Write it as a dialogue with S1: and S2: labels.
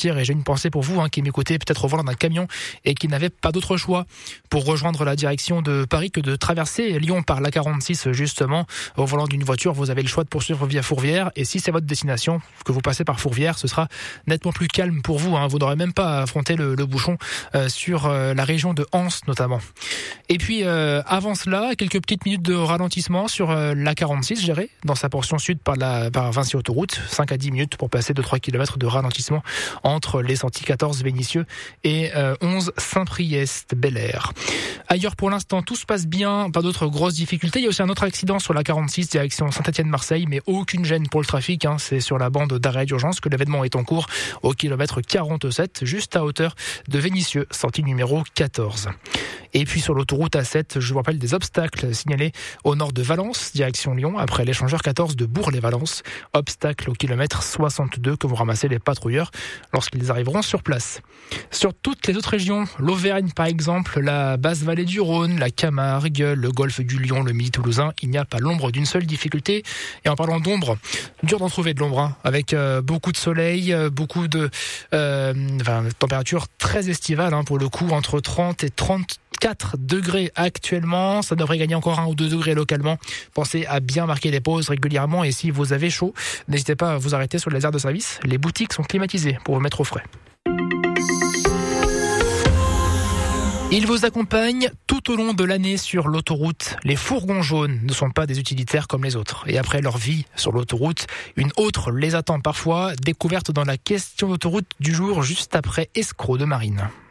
S1: sortir. Et j'ai une pensée pour vous qui m'écoutez peut-être au volant d'un camion et qui n'avait pas d'autre choix pour rejoindre la direction de Paris que de traverser Lyon par la 46 justement. Au volant d'une voiture, vous avez le choix de poursuivre via Fourvière. Et si c'est votre destination, que vous passez par Fourvière, ce sera nettement plus calme pour vous. Vous n'aurez même pas à affronter le bouchon sur la région de Anse notamment. Et puis avant cela, quelques petites minutes de ralentissement sur la 46, je dirais, dans sa portion sud par Vinci Autoroute, 5 à 10 minutes pour passer de 3 km de ralentissement entre les sentiers 14 Vénissieux et 11 Saint-Priest-Bel-Air. Ailleurs pour l'instant, tout se passe bien, pas d'autres grosses difficultés. Il y a aussi un autre accident sur la 46 direction Saint-Étienne-Marseille, mais aucune gêne pour le trafic. C'est sur la bande d'arrêt d'urgence que l'événement est en cours au kilomètre 47, juste à hauteur de Vénissieux, sortie numéro 14. Et puis sur l'autoroute A7, je vous rappelle des obstacles signalés au nord de Valence, direction Lyon, après l'échangeur 14 de Bourg-les-Valences. Obstacle au kilomètre 62 que vont ramasser les patrouilleurs lorsqu'ils arriveront sur place. Sur toutes les autres régions, l'Auvergne par exemple, la basse vallée du Rhône, la Camargue, le golfe du Lion, le Midi toulousain, il n'y a pas l'ombre d'une seule difficulté. Et en parlant d'ombre, dur d'en trouver de l'ombre, avec beaucoup de soleil, beaucoup de température très estivale pour le coup, entre 30 et 34 degrés actuellement. Ça devrait gagner encore 1 ou 2 degrés localement. Pensez à bien marquer les pauses régulièrement et si vous avez chaud, n'hésitez pas à vous arrêter sur les aires de service. Les boutiques sont climatisées pour vous mettre au frais. Ils vous accompagnent tout au long de l'année sur l'autoroute. Les fourgons jaunes ne sont pas des utilitaires comme les autres. Et après leur vie sur l'autoroute, une autre les attend parfois. Découverte dans la question d'autoroute du jour juste après Escroc de Marine.